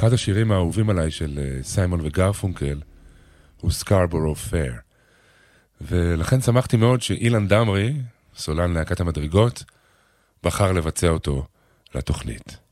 אחד השירים האהובים עליי של סיימון וגרפונקל הוא סקרבורו פייר. ולכן שמחתי מאוד שאילן דמרי, סולן להקת המדרגות, בחר לבצע אותו לתוכנית.